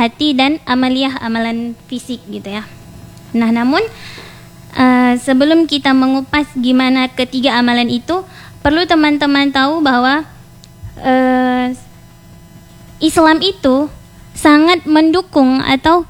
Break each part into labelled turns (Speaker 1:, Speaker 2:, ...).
Speaker 1: hati dan amaliyah amalan fisik gitu ya. Nah, namun sebelum kita mengupas gimana ketiga amalan itu, perlu teman-teman tahu bahwa Islam itu sangat mendukung atau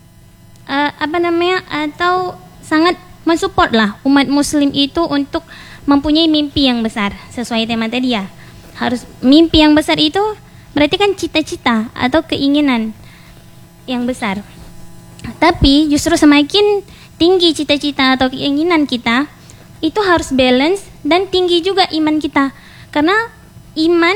Speaker 1: atau sangat mensupport lah umat muslim itu untuk mempunyai mimpi yang besar. Sesuai tema tadi ya, harus mimpi yang besar itu berarti kan cita-cita atau keinginan yang besar. Tapi justru semakin tinggi cita-cita atau keinginan kita, itu harus balance dan tinggi juga iman kita. Karena iman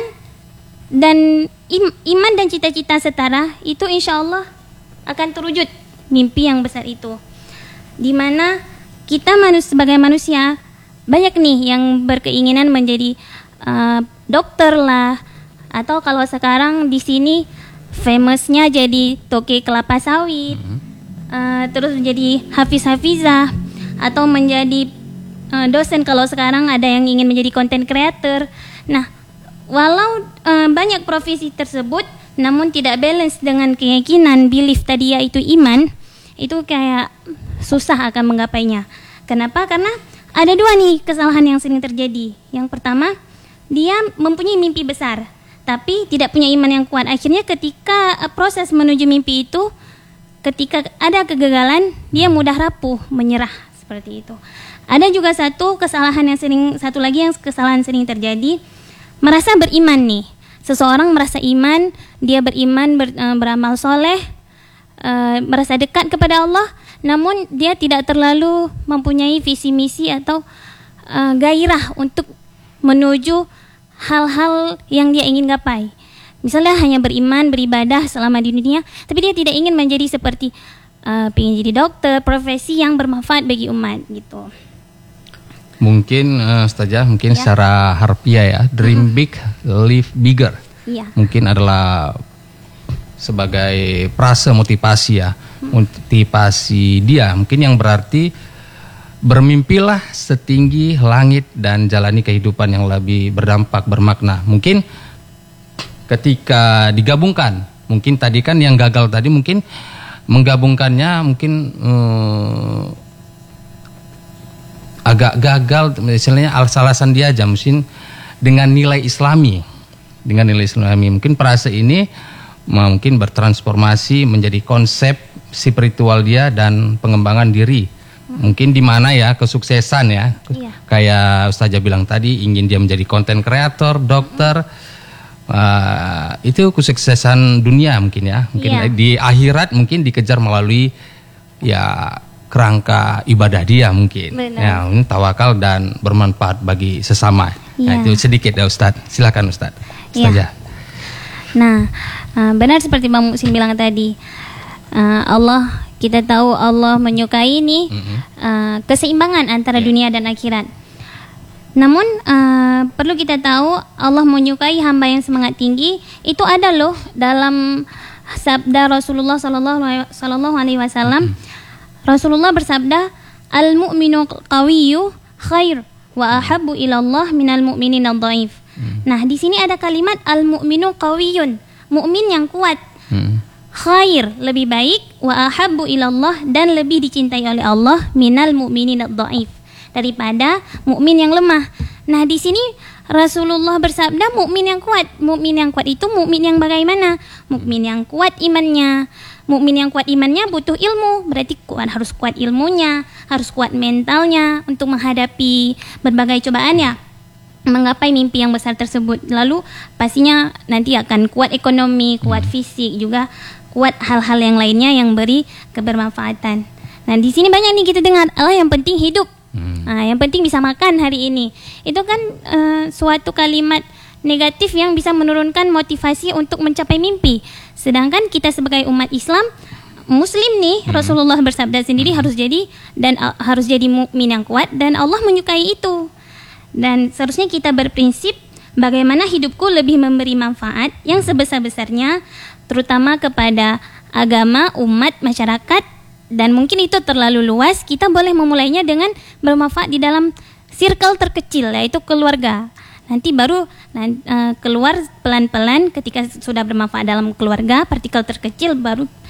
Speaker 1: dan cita-cita setara, itu insya Allah akan terwujud mimpi yang besar itu. Dimana kita sebagai manusia banyak nih yang berkeinginan menjadi dokter lah, atau kalau sekarang di sini famousnya jadi toke kelapa sawit, terus menjadi hafiz-hafizah, atau menjadi dosen kalau sekarang ada yang ingin menjadi content creator. Nah, walau banyak profesi tersebut, namun tidak balance dengan keyakinan, belief tadi yaitu iman, itu kayak susah akan menggapainya. Kenapa? Karena ada dua nih kesalahan yang sering terjadi. Yang pertama, dia mempunyai mimpi besar, tapi tidak punya iman yang kuat. Akhirnya ketika proses menuju mimpi itu, ketika ada kegagalan, dia mudah rapuh, menyerah, seperti itu. Ada juga satu kesalahan sering terjadi, merasa beriman nih. Seseorang merasa iman, dia beriman, beramal soleh, merasa dekat kepada Allah, namun dia tidak terlalu mempunyai visi misi atau gairah untuk menuju hal-hal yang dia ingin gapai. Misalnya hanya beriman, beribadah selama di dunia, tapi dia tidak ingin menjadi seperti ingin jadi dokter, profesi yang bermanfaat bagi umat gitu.
Speaker 2: Mungkin Ustazah, secara harfiah ya, dream big, live bigger. Mungkin adalah sebagai frase motivasi ya, motivasi dia mungkin yang berarti bermimpilah setinggi langit dan jalani kehidupan yang lebih berdampak, bermakna. Mungkin ketika digabungkan, mungkin tadi kan yang gagal tadi mungkin menggabungkannya mungkin agak gagal, misalnya alasan dia aja mungkin dengan nilai Islami, mungkin frase ini mungkin bertransformasi menjadi konsep spiritual dia dan pengembangan diri. Mungkin di mana ya kesuksesan ya, kayak Ustazah bilang tadi, ingin dia menjadi content creator, dokter, itu kesuksesan dunia mungkin ya. Mungkin di akhirat mungkin dikejar melalui ya kerangka ibadah dia mungkin. Ya, tawakal dan bermanfaat bagi sesama. Nah, itu sedikit ya Ustadz. Silakan Ustadz. Ustazah.
Speaker 1: Nah, benar seperti Bang Muhsin bilang tadi, kita tahu Allah menyukai nih keseimbangan antara dunia dan akhirat. Namun perlu kita tahu Allah menyukai hamba yang semangat tinggi. Itu ada loh dalam sabda Rasulullah Sallallahu Alaihi Wasallam. Rasulullah bersabda, al-mu'minu qawiyyu khair wa ahabbu ilallah minal mu'minin ad-dhaif. Nah, di sini ada kalimat al-mu'minu qawiyyun, mukmin yang kuat. Khair, lebih baik, wa ahabbu ilallah, dan lebih dicintai oleh Allah, minal mu'minin ad-dhaif, daripada mukmin yang lemah. Nah, di sini Rasulullah bersabda mukmin yang kuat. Mukmin yang kuat itu mukmin yang bagaimana? Mukmin yang kuat imannya. Mukmin yang kuat imannya butuh ilmu, berarti harus kuat ilmunya, harus kuat mentalnya untuk menghadapi berbagai cobaan ya, menggapai mimpi yang besar tersebut. Lalu pastinya nanti akan kuat ekonomi, kuat fisik, juga kuat hal-hal yang lainnya yang beri kebermanfaatan. Nah, di sini banyak nih kita dengar, Allah yang penting hidup, yang penting bisa makan hari ini. Itu kan suatu kalimat negatif yang bisa menurunkan motivasi untuk mencapai mimpi. Sedangkan kita sebagai umat Islam, Muslim nih, Rasulullah bersabda sendiri harus jadi mukmin yang kuat, dan Allah menyukai itu. Dan seharusnya kita berprinsip bagaimana hidupku lebih memberi manfaat yang sebesar-besarnya, terutama kepada agama, umat, masyarakat, dan mungkin itu terlalu luas. Kita boleh memulainya dengan bermanfaat di dalam circle terkecil, yaitu keluarga. Nanti baru keluar pelan-pelan. Ketika sudah bermanfaat dalam keluarga, partikel terkecil, baru